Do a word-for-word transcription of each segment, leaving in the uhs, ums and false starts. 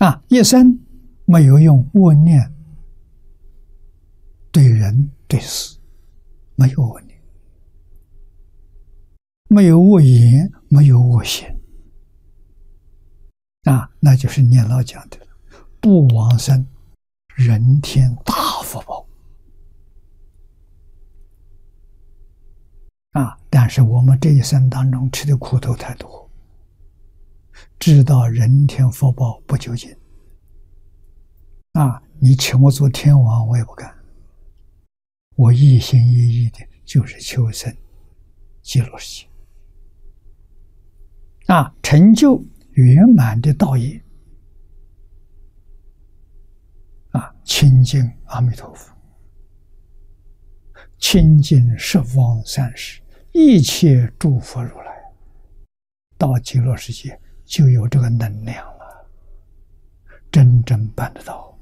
啊，一生没有用恶念对人对事，没有恶念，没有恶言，没有恶行，啊，那就是念老讲的不往生人天大福报。啊！但是我们这一生当中吃的苦头太多，知道人天福报不究竟。啊！你请我做天王，我也不干。我一心一意的就是求生极乐世界，啊，成就圆满的道业，啊，亲近阿弥陀佛，亲近十方三世。一切诸佛如来到极乐世界就有这个能量了，真正办得到。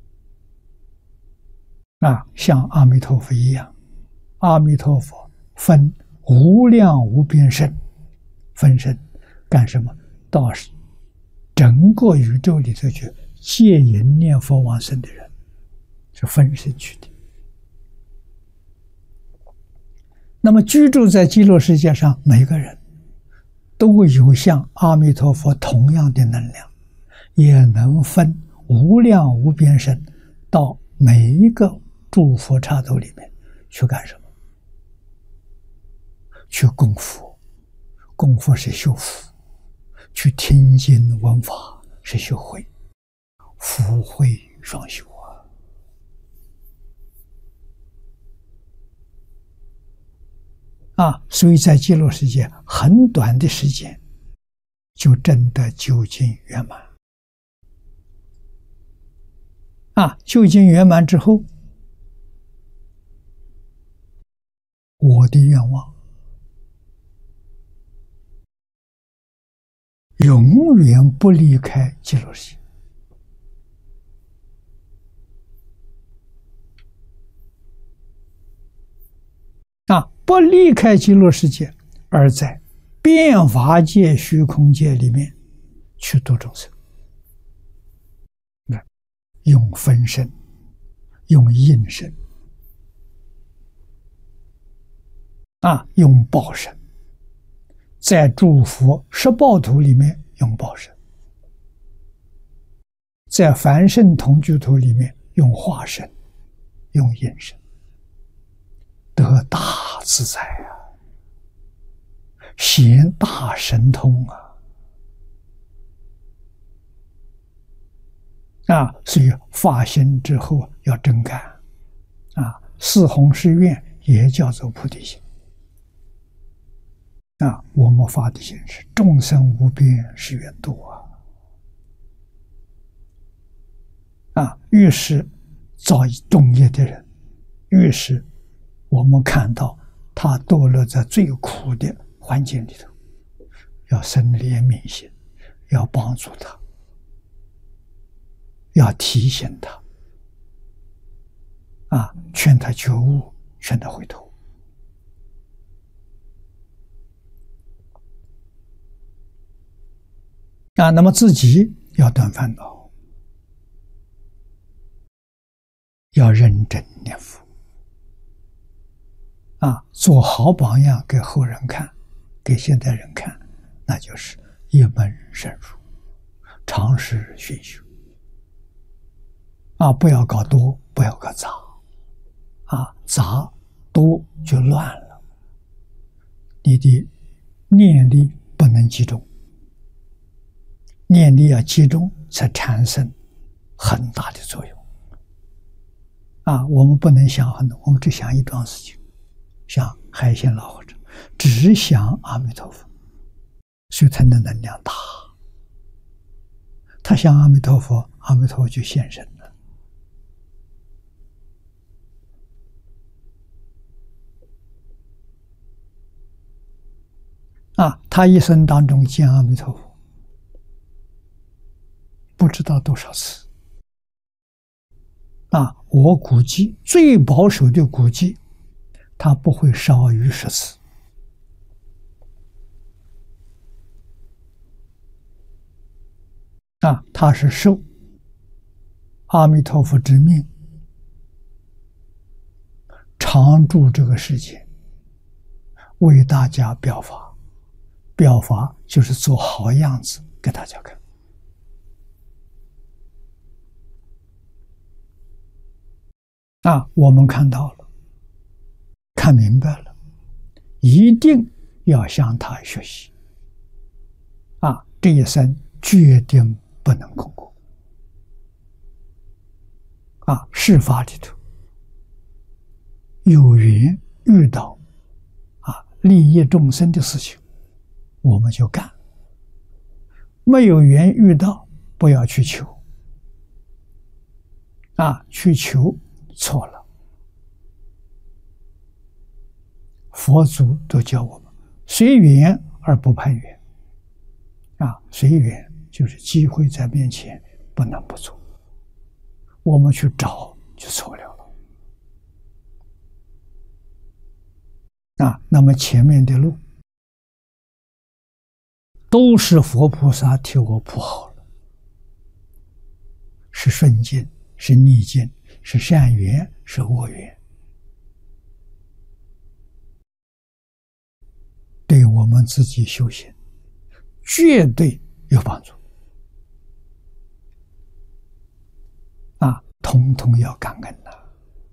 啊，像阿弥陀佛一样，阿弥陀佛分无量无边身，分身干什么？到整个宇宙里头去戒引念佛往生的人，是分身去的。那么居住在极乐世界上，每个人都有像阿弥陀佛同样的能量，也能分无量无边身到每一个诸佛刹土里面去干什么？去供佛，供佛是修福；去听经闻法是修慧，福慧双修。啊，所以在极乐世界很短的时间就证得究竟圆满。啊，究竟圆满之后，我的愿望永远不离开极乐世界。啊，不离开极乐世界，而在变法界、虚空界里面去度众生。用分身，用应身，啊，用报身，在诸佛十报土里面用报身，在凡圣同居土里面用化身，用应身，得大自在啊，显大神通啊！啊，所以发心之后要真干啊，四弘誓愿也叫做菩提心啊。我们发的心是众生无边誓愿度啊！啊，越是造重业的人，越是我们看到他堕落在最苦的环境里头，要生怜悯心，要帮助他，要提醒他，啊，劝他觉悟，劝他回头。啊，那么自己要断烦恼，要认真念佛，啊，做好榜样给后人看，给现代人看，那就是一门深入，长时熏修。啊，不要搞多，不要搞杂，啊，杂多就乱了，你的念力不能集中，念力要集中才产生很大的作用。啊，我们不能想很多，我们只想一桩事情，想海鲜老和尚，只想阿弥陀佛，所以他的能量大。他想阿弥陀佛，阿弥陀佛就现身了。啊，他一生当中见阿弥陀佛不知道多少次。啊，我估计最保守的估计，他不会少于十次。啊，他是受阿弥陀佛之命，常住这个世界，为大家表法。表法就是做好样子给大家看。啊，我们看到了，看明白了，一定要向他学习。啊，这一生决定不能空过。啊，事法里头有缘遇到啊利益众生的事情，我们就干；没有缘遇到，不要去求。啊，去求错了。佛祖都教我们随缘而不攀缘。啊，随缘就是机会在面前，不能不做。我们去找就错了了。啊，那么前面的路都是佛菩萨替我铺好了，是顺境，是逆境，是善缘，是恶缘，对我们自己修行绝对有帮助。啊，统统要感恩呐、啊，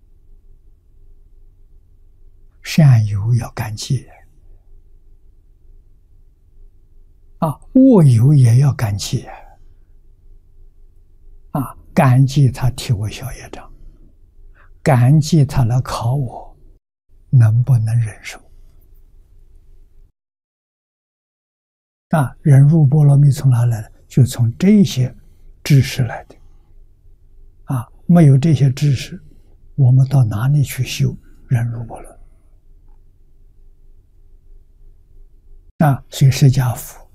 善有要感激。啊，恶有也要感激。啊，感激他替我消业障，感激他来考我能不能忍受。啊，忍辱波罗蜜从哪来的？就从这些知识来的。啊，没有这些知识，我们到哪里去修忍辱波罗蜜？啊，所以释迦佛